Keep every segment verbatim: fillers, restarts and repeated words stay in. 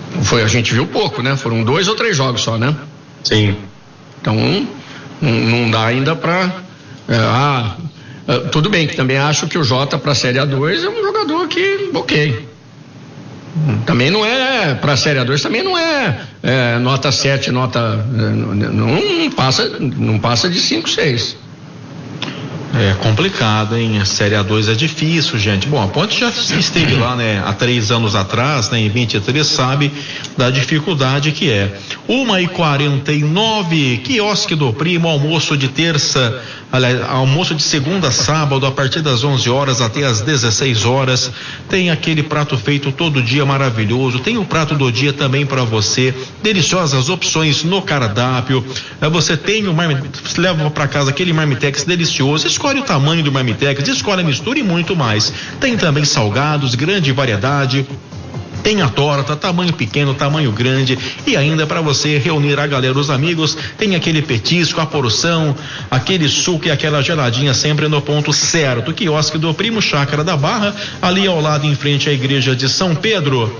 Foi, a gente viu pouco, né? Foram dois ou três jogos só, né? Sim. Então, não, não dá ainda pra... É, ah, tudo bem que também acho que o Jota pra Série A dois é um jogador que, ok. Também não é, pra Série A dois também não é, é nota sete, nota... Não, não, passa, não passa de cinco, seis. É complicado, hein? A Série A dois é difícil, gente. Bom, a Ponte já esteve lá, né? Há três anos atrás, né? Em vinte e três, sabe da dificuldade que é. Uma e quarenta e nove, quiosque do Primo, almoço de terça, aliás, almoço de segunda a sábado, a partir das onze horas até as dezesseis horas. Tem aquele prato feito todo dia maravilhoso. Tem o prato do dia também para você. Deliciosas opções no cardápio. Você tem o marmitex, leva para casa aquele marmitex delicioso. Escolhe o tamanho do marmitex, escolhe a mistura e muito mais. Tem também salgados, grande variedade. Tem a torta, tamanho pequeno, tamanho grande, e ainda para você reunir a galera, os amigos, tem aquele petisco, a porção, aquele suco e aquela geladinha sempre no ponto certo. Quiosque do Primo, Chácara da Barra, ali ao lado em frente à igreja de São Pedro.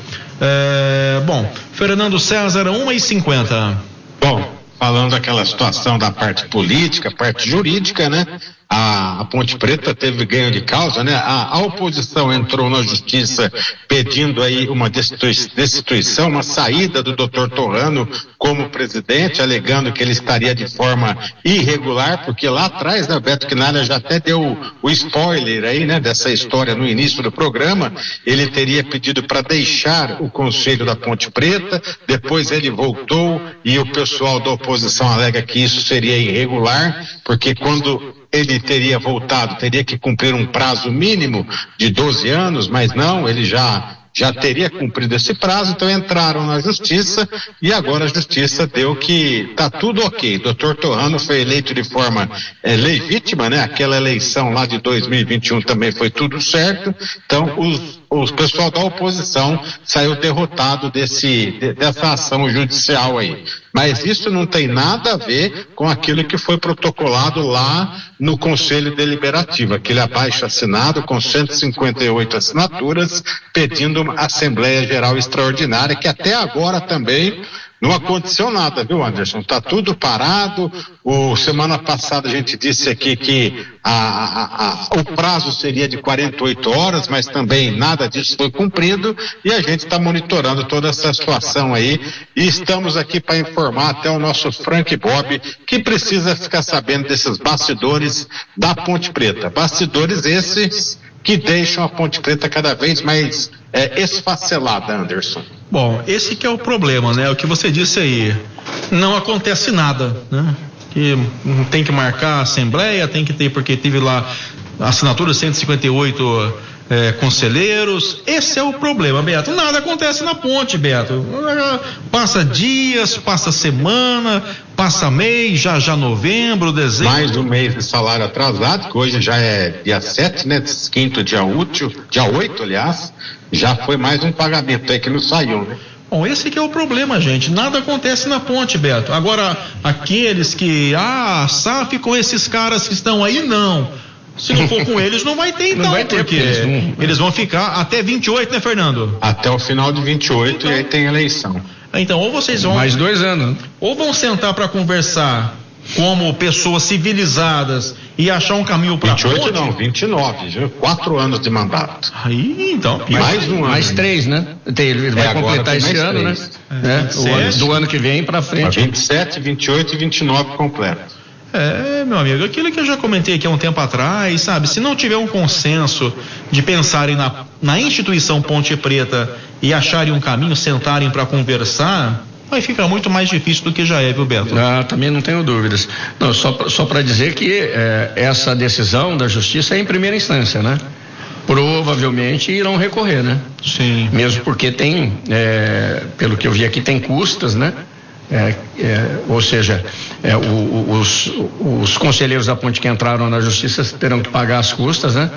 É, bom, Fernando César, uma e cinquenta. Bom, falando daquela situação da parte política, parte jurídica, né? A, a Ponte Preta teve ganho de causa, né? A, a oposição entrou na justiça pedindo aí uma destituição, uma saída do doutor Torrano como presidente, alegando que ele estaria de forma irregular, porque lá atrás, né, Beto Quinalha já até deu o, o spoiler aí, né, dessa história no início do programa. Ele teria pedido para deixar o conselho da Ponte Preta, depois ele voltou e o pessoal da oposição alega que isso seria irregular, porque quando ele teria voltado, teria que cumprir um prazo mínimo de doze anos, mas não, ele já já teria cumprido esse prazo, então entraram na justiça e agora a justiça deu que tá tudo ok. doutor Torrano foi eleito de forma é, legítima, né? Aquela eleição lá de dois mil e vinte e um também foi tudo certo, então os o pessoal da oposição saiu derrotado desse, de, dessa ação judicial aí. Mas isso não tem nada a ver com aquilo que foi protocolado lá no Conselho Deliberativo, aquele abaixo assinado com cento e cinquenta e oito assinaturas pedindo uma Assembleia Geral Extraordinária, que até agora também não aconteceu nada, viu, Anderson? Tá tudo parado. O semana passada a gente disse aqui que a, a, a, o prazo seria de quarenta e oito horas, mas também nada disso foi cumprido e a gente está monitorando toda essa situação aí e estamos aqui para informar até o nosso Frank Bob, que precisa ficar sabendo desses bastidores da Ponte Preta. Bastidores esses que deixam a Ponte Preta cada vez mais é, esfacelada, Anderson. Bom, esse que é o problema, né? O que você disse aí, não acontece nada, né? Que tem que marcar a assembleia, tem que ter, porque teve lá assinatura cento e cinquenta e oito é, conselheiros. Esse é o problema, Beto. Nada acontece na ponte, Beto. Passa dias, passa semana, passa mês, já já novembro, dezembro. Mais um mês de salário atrasado, que hoje já é dia sete, né? Quinto dia útil, dia oito, aliás. Já foi mais um pagamento aí que não saiu, né? Bom, esse que é o problema, gente. Nada acontece na ponte, Beto. Agora, aqueles que, ah, S A F com esses caras que estão aí, não. Se não for com eles, não vai ter, então, não vai ter, porque eles, não... eles vão ficar até vinte e oito, né, Fernando? Até o final de vinte e oito, então, e aí tem eleição. Então, ou vocês vão... Mais dois anos. Ou vão sentar para conversar como pessoas civilizadas e achar um caminho para vinte e oito não, vinte e nove, viu? Quatro anos de mandato. Aí, então. Mais um ano. Mais três, né? Tem, ele vai é, completar esse ano, três. né? É, o ano, do ano que vem para frente. vinte e sete, vinte e oito e vinte e nove completo. É, meu amigo, aquilo que eu já comentei aqui há um tempo atrás, sabe? Se não tiver um consenso de pensarem na, na instituição Ponte Preta e acharem um caminho, sentarem para conversar, vai ficar muito mais difícil do que já é, viu, Beto? Ah, também não tenho dúvidas. Não, só, só para dizer que é, essa decisão da justiça é em primeira instância, né? Provavelmente irão recorrer, né? Sim. Mesmo porque tem, é, pelo que eu vi aqui, tem custas, né? É, é, ou seja, é, o, o, os, os conselheiros da ponte que entraram na justiça terão que pagar as custas, né?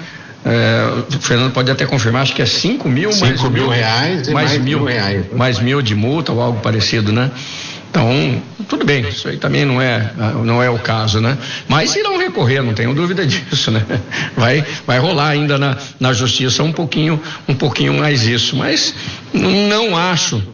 É, o Fernando pode até confirmar, acho que é cinco mil, cinco mais mil reais e mais, mais mil, mil reais, mais mil de multa ou algo parecido, né? Então, tudo bem, isso aí também não é, não é o caso, né? Mas irão recorrer, não tenho dúvida disso, né? Vai, vai rolar ainda na, na justiça um pouquinho, um pouquinho mais isso, mas não acho